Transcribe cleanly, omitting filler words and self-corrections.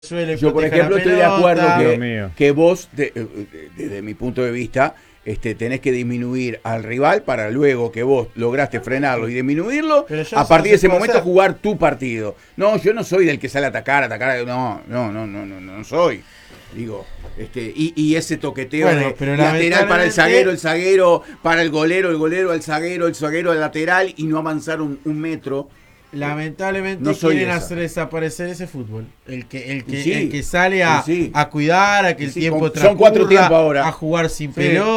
Yo, por ejemplo, estoy de acuerdo que vos, desde mi punto de vista, tenés que disminuir al rival para luego que vos lograste frenarlo y disminuirlo, a partir de ese momento jugar tu partido. No, yo no soy del que sale a atacar, no soy. Digo, y ese toqueteo de lateral para el zaguero para el golero al zaguero, el zaguero al lateral y no avanzar un metro. Lamentablemente no quieren hacer desaparecer ese fútbol. El que sale a cuidar, a que el tiempo transcurra, son 4 tiempos ahora, a jugar sin pelota.